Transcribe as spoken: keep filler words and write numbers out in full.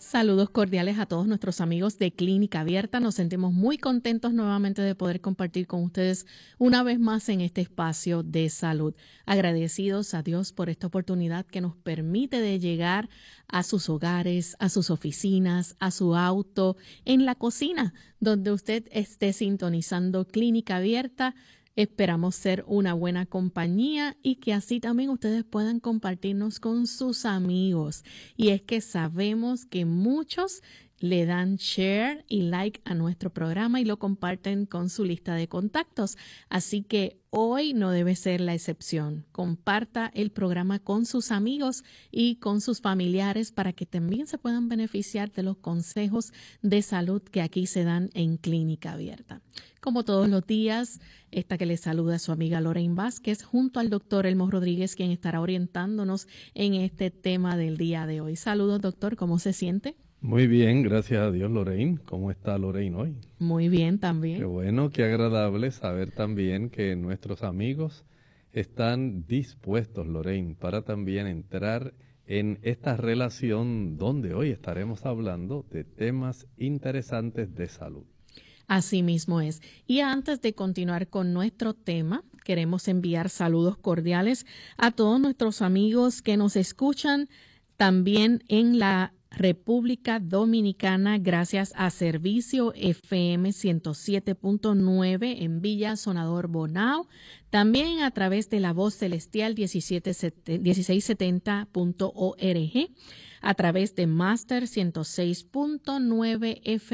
Saludos cordiales a todos nuestros amigos de Clínica Abierta. Nos sentimos muy contentos nuevamente de poder compartir con ustedes una vez más en este espacio de salud. Agradecidos a Dios por esta oportunidad que nos permite de llegar a sus hogares, a sus oficinas, a su auto, en la cocina, donde usted esté sintonizando Clínica Abierta. Esperamos ser una buena compañía y que así también ustedes puedan compartirnos con sus amigos. Y es que sabemos que muchos le dan share y like a nuestro programa y lo comparten con su lista de contactos. Así que hoy no debe ser la excepción. Comparta el programa con sus amigos y con sus familiares para que también se puedan beneficiar de los consejos de salud que aquí se dan en Clínica Abierta. Como todos los días, esta que les saluda su amiga Lorraine Vázquez junto al doctor Elmo Rodríguez, quien estará orientándonos en este tema del día de hoy. Saludos, doctor, ¿cómo se siente? Muy bien, gracias a Dios, Lorraine. ¿Cómo está Lorraine hoy? Muy bien también. Qué bueno, qué agradable saber también que nuestros amigos están dispuestos, Lorraine, para también entrar en esta relación donde hoy estaremos hablando de temas interesantes de salud. Así mismo es. Y antes de continuar con nuestro tema, queremos enviar saludos cordiales a todos nuestros amigos que nos escuchan también en la República Dominicana, gracias a Servicio F M ciento siete punto nueve en Villa Sonador Bonao, también a través de la Voz Celestial dieciséis setenta punto org, a través de Master ciento seis punto nueve F